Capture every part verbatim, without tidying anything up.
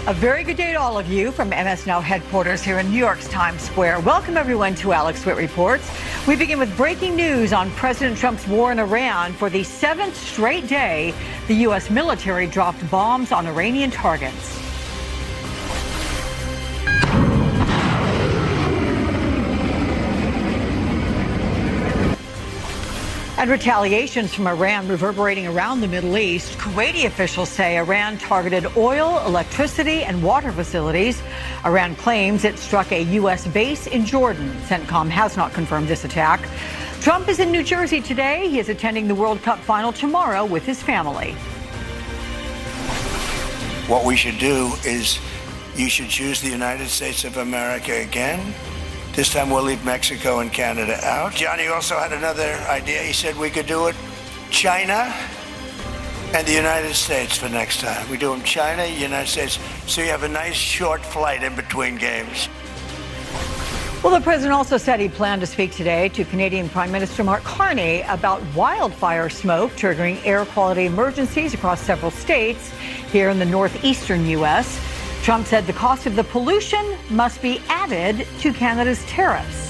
A very good day to all of you from M S Now headquarters here in New York's Times Square. Welcome everyone to Alex Witt Reports. We begin with breaking news on President Trump's war in Iran. For the seventh straight day, the U S military dropped bombs on Iranian targets. And retaliations from Iran reverberating around the Middle East. Kuwaiti officials say Iran targeted oil, electricity, and water facilities. Iran claims it struck a U S base in Jordan. CENTCOM has not confirmed this attack. Trump is in New Jersey today. He is attending the World Cup final tomorrow with his family. What we should do is you should choose the United States of America again. This time we'll leave Mexico and Canada out. Johnny also had another idea. He said we could do it China and the United States for next time. We do them China, United States, so you have a nice short flight in between games. Well, the president also said he planned to speak today to Canadian Prime Minister Mark Carney about wildfire smoke triggering air quality emergencies across several states here in the northeastern U S Trump said the cost of the pollution must be added to Canada's tariffs.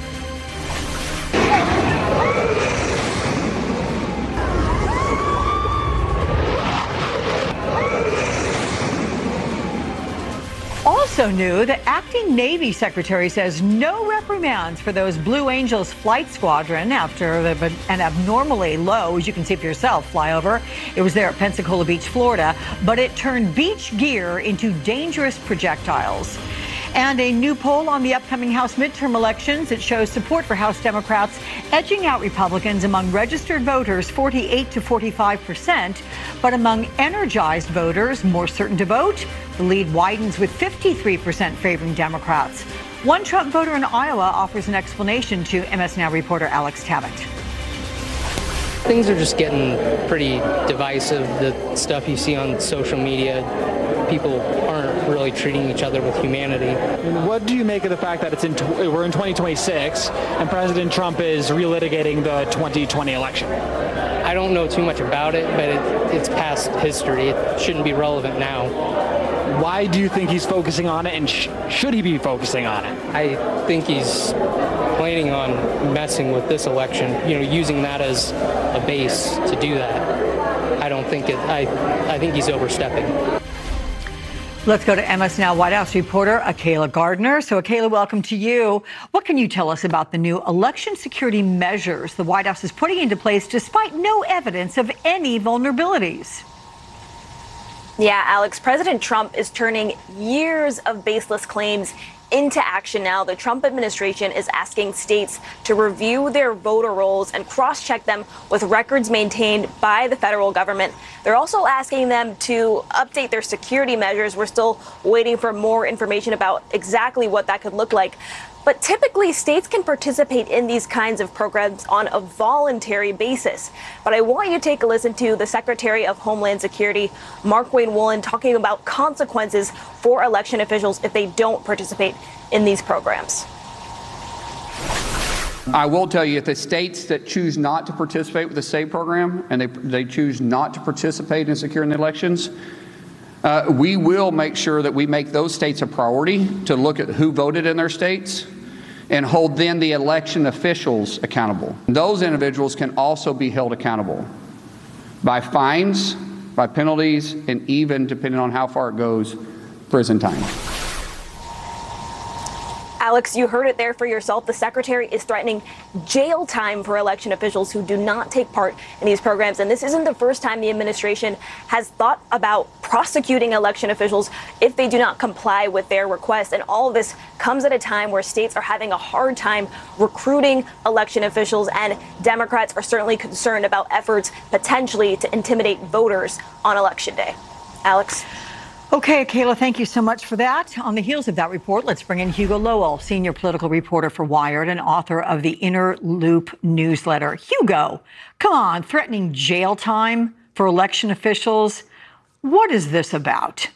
Also new, the acting Navy Secretary says no reprimands for those Blue Angels flight squadron after an abnormally low, as you can see for yourself, flyover. It was there at Pensacola Beach, Florida, but it turned beach gear into dangerous projectiles. And a new poll on the upcoming House midterm elections. It shows support for House Democrats edging out Republicans among registered voters, forty-eight to forty-five percent. But among energized voters, more certain to vote, the lead widens with fifty-three percent favoring Democrats. One Trump voter in Iowa offers an explanation to M S Now reporter Alex Tabbitt. Things are just getting pretty divisive. The stuff you see on social media, people aren't really treating each other with humanity. What do you make of the fact that it's in we're in twenty twenty-six and President Trump is relitigating the twenty twenty election? I don't know too much about it, but it, it's past history. It shouldn't be relevant now. Why do you think he's focusing on it, and sh- should he be focusing on it? I think he's planning on messing with this election, you know, using that as a base to do that. I don't think it, I, I think he's overstepping. Let's go to M S Now White House reporter Akayla Gardner. So, Akayla, welcome to you. What can you tell us about the new election security measures the White House is putting into place despite no evidence of any vulnerabilities? Yeah, Alex, President Trump is turning years of baseless claims into action now. The Trump administration is asking states to review their voter rolls and cross-check them with records maintained by the federal government. They're also asking them to update their security measures. We're still waiting for more information about exactly what that could look like. But typically, states can participate in these kinds of programs on a voluntary basis. But I want you to take a listen to the Secretary of Homeland Security, Markwayne Mullin, talking about consequences for election officials if they don't participate in these programs. I will tell you, if the states that choose not to participate with the SAVE program and they, they choose not to participate in securing the elections, uh, we will make sure that we make those states a priority to look at who voted in their states and hold then the election officials accountable. Those individuals can also be held accountable by fines, by penalties, and even, depending on how far it goes, prison time. Alex, you heard it there for yourself. The secretary is threatening jail time for election officials who do not take part in these programs. And this isn't the first time the administration has thought about prosecuting election officials if they do not comply with their requests. And all of this comes at a time where states are having a hard time recruiting election officials, and Democrats are certainly concerned about efforts potentially to intimidate voters on Election Day. Alex? Okay, Kayla, thank you so much for that. On the heels of that report, let's bring in Hugo Lowell, senior political reporter for Wired and author of the Inner Loop newsletter. Hugo, come on, threatening jail time for election officials. What is this about?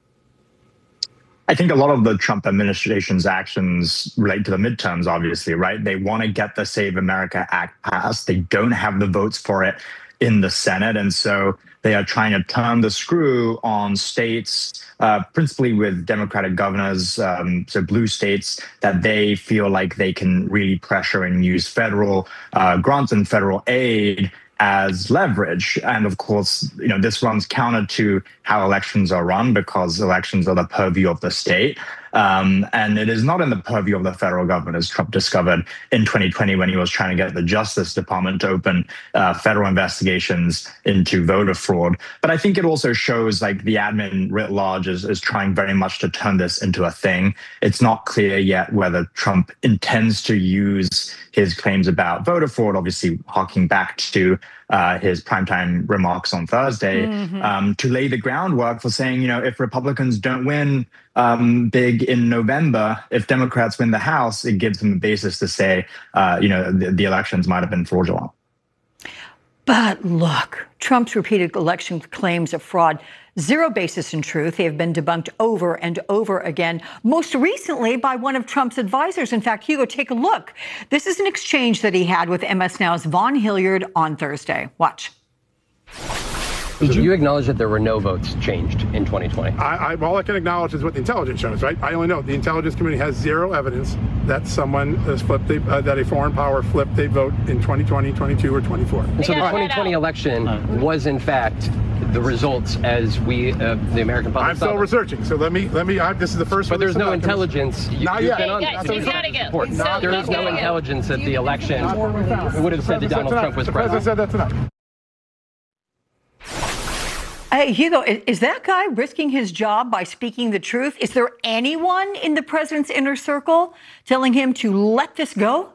I think a lot of the Trump administration's actions relate to the midterms, obviously, right? They want to get the Save America Act passed. They don't have the votes for it. in the Senate. And so they are trying to turn the screw on states, uh, principally with Democratic governors, um, so blue states, that they feel like they can really pressure and use federal uh, grants and federal aid as leverage. And of course, you know, this runs counter to how elections are run, because elections are the purview of the state. Um, and it is not in the purview of the federal government, as Trump discovered in twenty twenty when he was trying to get the Justice Department to open uh, federal investigations into voter fraud. But I think it also shows like the admin writ large is, is trying very much to turn this into a thing. It's not clear yet whether Trump intends to use his claims about voter fraud, obviously harking back to uh, his primetime remarks on Thursday, mm-hmm. um, to lay the groundwork for saying, you know, if Republicans don't win um, big in November, if Democrats win the House, it gives them a basis to say, uh, you know, the, the elections might have been fraudulent. But look, Trump's repeated election claims of fraud, zero basis in truth. They have been debunked over and over again, most recently by one of Trump's advisors. In fact, Hugo, take a look. This is an exchange that he had with M S Now's Vaughn Hilliard on Thursday. Watch. Did you acknowledge that there were no votes changed in twenty twenty? I, I, all I can acknowledge is what the intelligence shows, right? I only know the intelligence community has zero evidence that someone has flipped, a, uh, that a foreign power flipped a vote in twenty twenty, twenty-two, or twenty-four. And so the twenty twenty election was, in fact, the results as we, uh, the American public. I'm still researching, so let me, let me. I, this is the first. But there's no intelligence. You, Not yet. Been on, hey, guys, he's gotta go. He's so there is no intelligence that the election would have said that Donald Trump was president. The president. president said that tonight. Hey, Hugo, is that guy risking his job by speaking the truth? Is there anyone in the president's inner circle telling him to let this go?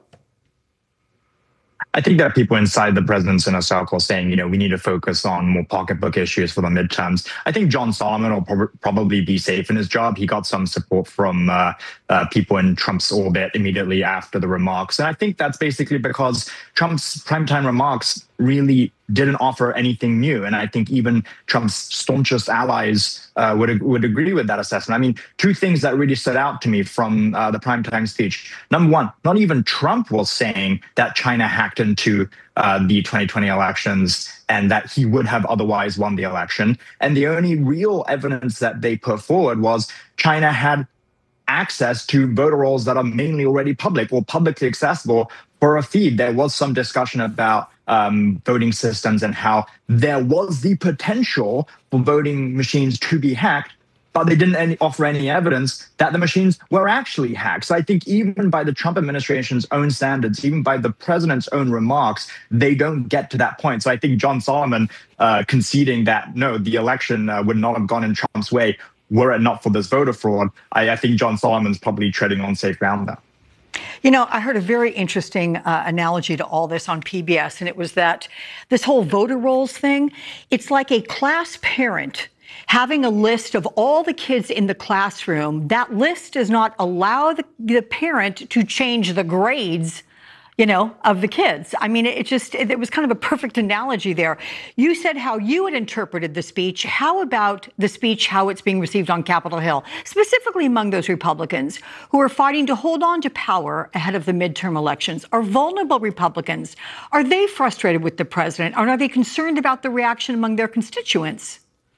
I think there are people inside the president's inner circle saying, you know, we need to focus on more pocketbook issues for the midterms. I think John Solomon will prob- probably be safe in his job. He got some support from uh, uh, people in Trump's orbit immediately after the remarks. And I think that's basically because Trump's primetime remarks really didn't offer anything new. And I think even Trump's staunchest allies uh, would would agree with that assessment. I mean, two things that really stood out to me from uh, the primetime speech. Number one, not even Trump was saying that China hacked into uh, the twenty twenty elections and that he would have otherwise won the election. And the only real evidence that they put forward was China had access to voter rolls that are mainly already public or publicly accessible for a feed. There was some discussion about um, voting systems and how there was the potential for voting machines to be hacked, but they didn't any, offer any evidence that the machines were actually hacked. So I think even by the Trump administration's own standards, even by the president's own remarks, they don't get to that point. So I think John Solomon uh, conceding that, no, the election uh, would not have gone in Trump's way were it not for this voter fraud, I, I think John Solomon's probably treading on safe ground there. You know, I heard a very interesting uh, analogy to all this on P B S, and it was that this whole voter rolls thing, it's like a class parent having a list of all the kids in the classroom. That list does not allow the, the parent to change the grades, you know, of the kids. I mean, it just, it, it was kind of a perfect analogy there. You said how you had interpreted the speech. How about the speech, how it's being received on Capitol Hill, specifically among those Republicans who are fighting to hold on to power ahead of the midterm elections? Are vulnerable Republicans, are they frustrated with the president? Or are they concerned about the reaction among their constituents?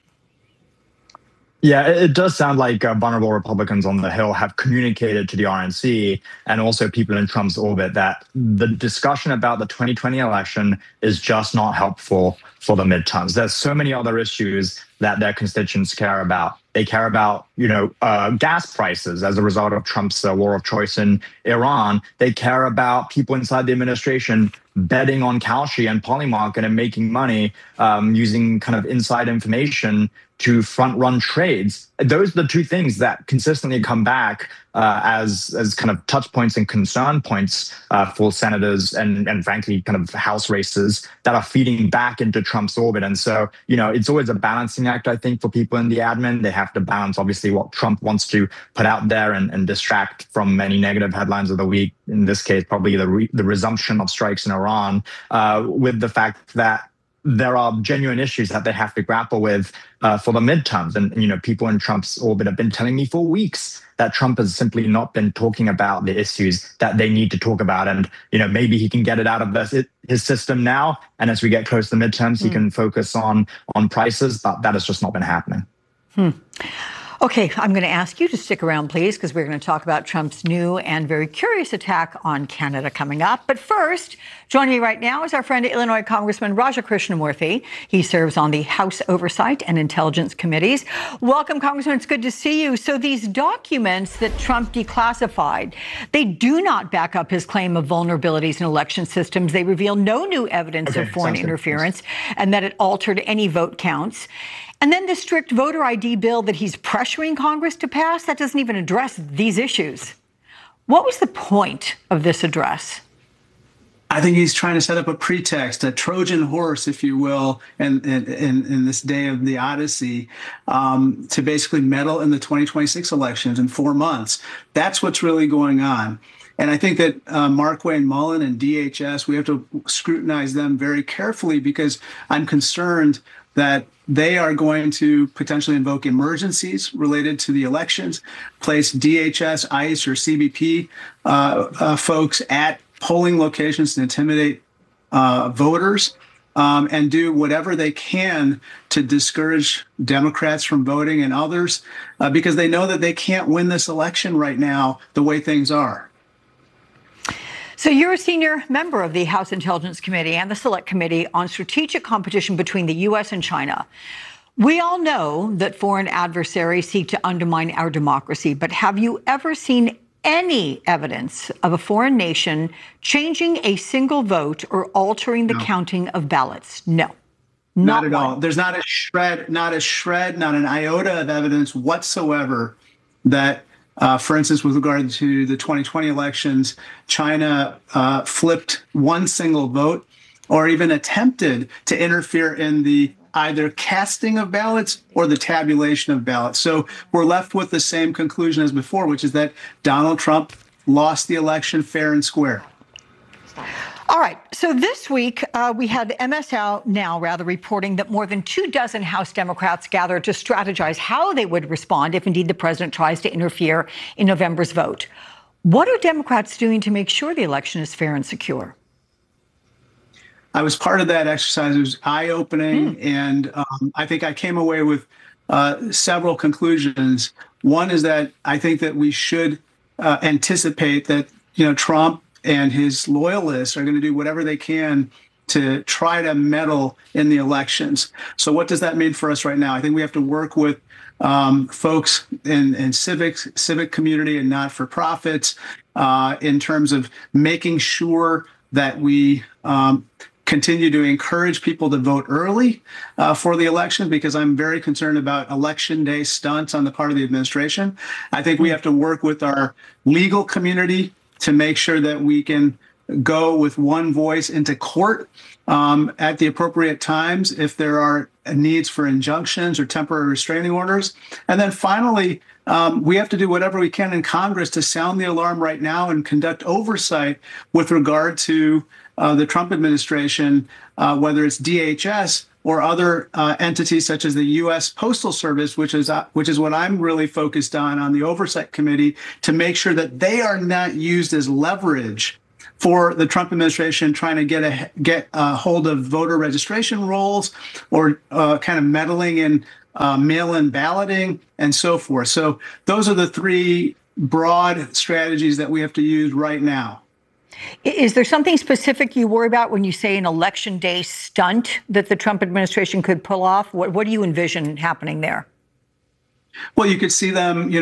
Yeah, it does sound like uh, vulnerable Republicans on the Hill have communicated to the R N C and also people in Trump's orbit that the discussion about the twenty twenty election is just not helpful for the midterms. There's so many other issues that their constituents care about. They care about, you know, uh, gas prices as a result of Trump's uh, war of choice in Iran. They care about people inside the administration betting on Kalshi and Polymarket and making money um, using kind of inside information to front run trades. Those are the two things that consistently come back uh, as as kind of touch points and concern points uh, for senators and, and frankly, kind of House races that are feeding back into Trump's orbit. And so, you know, it's always a balancing act, I think, for people in the admin. They have to balance, obviously, what Trump wants to put out there and, and distract from many negative headlines of the week. In this case, probably the, re- the resumption of strikes in Iran, uh, with the fact that there are genuine issues that they have to grapple with uh, for the midterms. And, you know, people in Trump's orbit have been telling me for weeks that Trump has simply not been talking about the issues that they need to talk about. And, you know, maybe he can get it out of the, his system now. And as we get close to the midterms, mm. he can focus on, on prices, but that has just not been happening. Hmm. Okay, I'm going to ask you to stick around, please, because we're going to talk about Trump's new and very curious attack on Canada coming up. But first, joining me right now is our friend Illinois Congressman Raja Krishnamoorthi. He serves on the House Oversight and Intelligence Committees. Welcome, Congressman. It's good to see you. So these documents that Trump declassified, they do not back up his claim of vulnerabilities in election systems. They reveal no new evidence okay, of foreign interference and that it altered any vote counts. And then the strict voter I D bill that he's pressuring Congress to pass, that doesn't even address these issues. What was the point of this address? I think he's trying to set up a pretext, a Trojan horse, if you will, in, in, in this day of the Odyssey, um, to basically meddle in the twenty twenty-six elections in four months. That's what's really going on. And I think that uh, Markwayne Mullin and D H S, we have to scrutinize them very carefully because I'm concerned that they are going to potentially invoke emergencies related to the elections, place D H S, ICE, or C B P uh, uh, folks at polling locations to intimidate uh, voters, um, and do whatever they can to discourage Democrats from voting and others, uh, because they know that they can't win this election right now the way things are. So you're a senior member of the House Intelligence Committee and the Select Committee on Strategic Competition between the U S and China. We all know that foreign adversaries seek to undermine our democracy, but have you ever seen any evidence of a foreign nation changing a single vote or altering the no. counting of ballots? No. Not, not at one. all. There's not a shred, not a shred, not an iota of evidence whatsoever that Uh, for instance, with regard to the twenty twenty elections, China uh, flipped one single vote or even attempted to interfere in the either casting of ballots or the tabulation of ballots. So we're left with the same conclusion as before, which is that Donald Trump lost the election fair and square. All right. So this week, uh, we had M S Now rather reporting that more than two dozen House Democrats gathered to strategize how they would respond if indeed the president tries to interfere in November's vote. What are Democrats doing to make sure the election is fair and secure? I was part of that exercise. It was eye-opening, mm. and um, I think I came away with uh, several conclusions. One is that I think that we should uh, anticipate that, you know, Trump and his loyalists are going to do whatever they can to try to meddle in the elections. So what does that mean for us right now? I think we have to work with um, folks in, in civics, civic community and not-for-profits uh, in terms of making sure that we um, continue to encourage people to vote early uh, for the election, because I'm very concerned about election day stunts on the part of the administration. I think we have to work with our legal community to make sure that we can go with one voice into court um, at the appropriate times if there are needs for injunctions or temporary restraining orders. And then finally, um, we have to do whatever we can in Congress to sound the alarm right now and conduct oversight with regard to uh, the Trump administration, uh, whether it's D H S or other uh, entities such as the U S Postal Service, which is uh, which is what I'm really focused on on the Oversight Committee, to make sure that they are not used as leverage for the Trump administration trying to get a get a hold of voter registration rolls or uh, kind of meddling in uh, mail-in balloting and so forth. So those are the three broad strategies that we have to use right now. Is there something specific you worry about when you say an election day stunt that the Trump administration could pull off? What, what do you envision happening there? Well, you could see them, you know,